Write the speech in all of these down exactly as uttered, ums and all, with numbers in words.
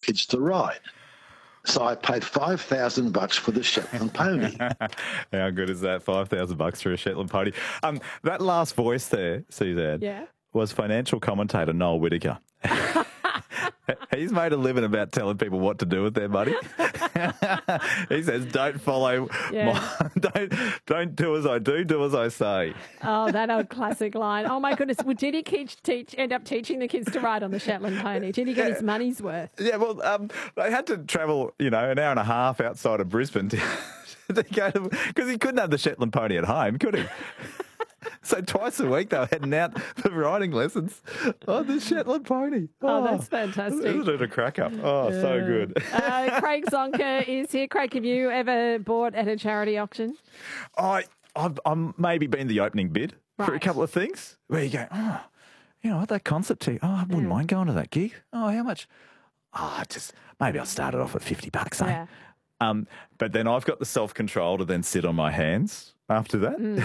kids to ride. So I paid five thousand bucks for the Shetland pony. How good is that? Five thousand bucks for a Shetland pony. Um, that last voice there, Suzanne, yeah. was financial commentator Noel Whittaker. He's made a living about telling people what to do with their money. He says, "Don't follow, yeah. my, don't don't do as I do, do as I say." Oh, that old classic line. Oh my goodness! Well, did he teach, teach, end up teaching the kids to ride on the Shetland pony? Did he get yeah. his money's worth? Yeah, well, um, they had to travel, you know, an hour and a half outside of Brisbane to, to go because he couldn't have the Shetland pony at home, could he? So twice a week they were heading out for riding lessons on the Shetland pony. Oh, oh that's fantastic. Isn't it a crack up? Oh, yeah. So good. uh, Craig Zonker is here. Craig, have you ever bought at a charity auction? I, I've, I've maybe been the opening bid right. for a couple of things where you go, oh, you know what, that concert tee, oh, I wouldn't mm. mind going to that gig. Oh, how much? Oh, just maybe I'll start it off at fifty bucks, eh? Yeah. Um, but then I've got the self-control to then sit on my hands after that. Mm.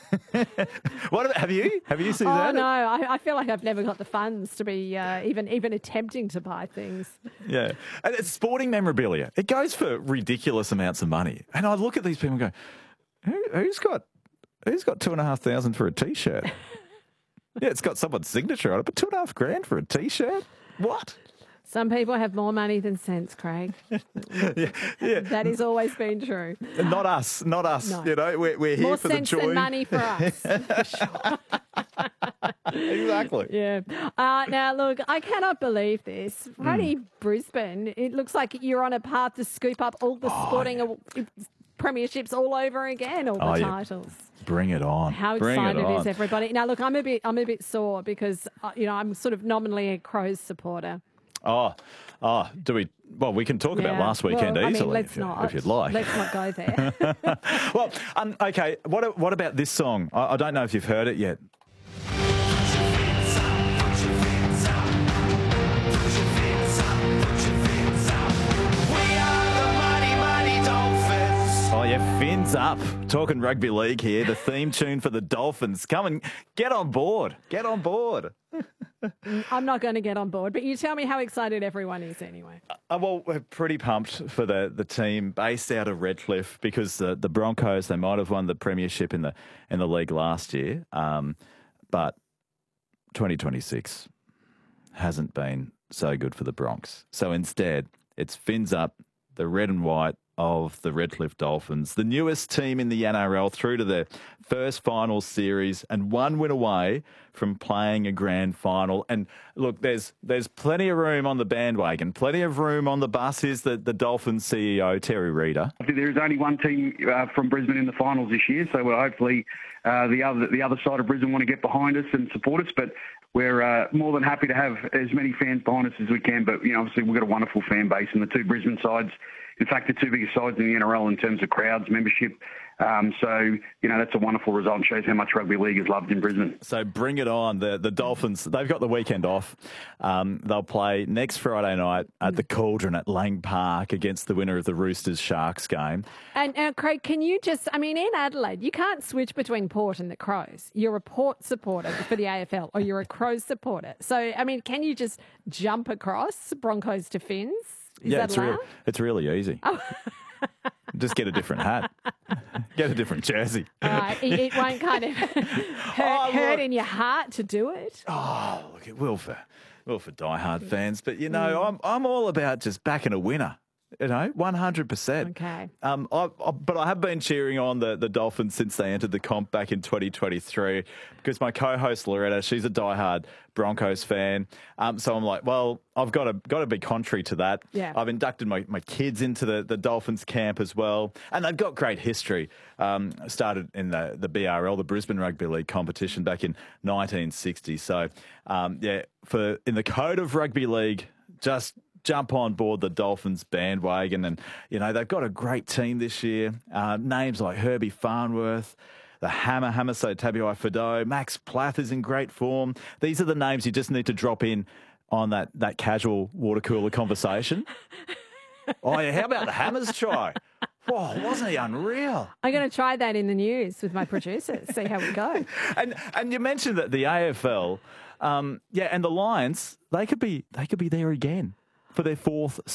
What about, have you? Have you seen oh, that? Oh no, I, I feel like I've never got the funds to be uh, even even attempting to buy things. Yeah, and it's sporting memorabilia. It goes for ridiculous amounts of money, and I look at these people and go, Who, "Who's got who's got two and a half thousand for a T-shirt?" Yeah, it's got someone's signature on it, but two and a half grand for a T-shirt? What? Some people have more money than sense, Craig. yeah, yeah. That has always been true. Not us, not us. No. You know, we're, we're here more for the joy. More sense than money for us. For sure. Exactly. Yeah. Uh, now, look, I cannot believe this. Rugby mm. Brisbane, it looks like you're on a path to scoop up all the oh, sporting yeah. premierships all over again, all the oh, titles. Yeah. Bring it on. How Bring excited it is everybody? Now, look, I'm a bit, I'm a bit sore because uh, you know I'm sort of nominally a Crows supporter. Oh, oh, do we? Well, we can talk yeah. about last weekend well, easily I mean, let's if, you, not. if you'd like. Let's not go there. Well, um, okay. What what about this song? I, I don't know if you've heard it yet. Oh yeah, fins up. Talking rugby league here. The theme tune for the Dolphins. Come and get on board. Get on board. I'm not going to get on board, but you tell me how excited everyone is anyway. Uh, well, we're pretty pumped for the, the team based out of Redcliffe because the, the Broncos, they might have won the premiership in the in the league last year, um, but twenty twenty-six hasn't been so good for the Bronx. So instead, it's fins up, the red and white of the Redcliffe Dolphins, the newest team in the N R L through to their first final series and one win away from playing a grand final. And look, there's there's plenty of room on the bandwagon, plenty of room on the bus. Here's the, the Dolphins C E O, Terry Reader. There is only one team uh, from Brisbane in the finals this year, so we're hopefully uh, the other the other side of Brisbane want to get behind us and support us, but we're uh, more than happy to have as many fans behind us as we can. But, you know, obviously we've got a wonderful fan base, and the two Brisbane sides, in fact, the two biggest sides in the N R L in terms of crowds, membership. Um, so, you know, that's a wonderful result and shows how much rugby league is loved in Brisbane. So bring it on. The the Dolphins, they've got the weekend off. Um, they'll play next Friday night at the Cauldron at Lang Park against the winner of the Roosters-Sharks game. And, uh, Craig, can you just, I mean, in Adelaide, you can't switch between Port and the Crows. You're a Port supporter for the A F L or you're a Crows supporter. So, I mean, can you just jump across Broncos to Fins? Is yeah, that it's, allowed? real, it's really easy. Oh. Just get a different hat. Get a different jersey. Uh, it, it won't kind of hurt, oh, hurt in your heart to do it. Oh, look, it will for, will for diehard fans. But, you know, mm. I'm, I'm all about just backing a winner. You know, one hundred percent. Okay. Um, I, I, but I have been cheering on the, the Dolphins since they entered the comp back in twenty twenty-three because my co-host Loretta, she's a diehard Broncos fan. Um, so I'm like, well, I've got to got to be contrary to that. Yeah. I've inducted my, my kids into the, the Dolphins camp as well. And they've got great history. Um, started in the, the B R L, the Brisbane Rugby League competition back in nineteen sixty. So, um, yeah, for in the code of rugby league, just jump on board the Dolphins bandwagon. And, you know, they've got a great team this year. Uh, names like Herbie Farnworth, the Hammer, Hamaso Tabuai-Fidow, Max Plath is in great form. These are the names you just need to drop in on that, that casual water cooler conversation. Oh, yeah, how about the Hammers try? Whoa, wasn't he unreal? I'm going to try that in the news with my producers, see how we go. And and you mentioned that the A F L, um, yeah, and the Lions, they could be they could be there again for their fourth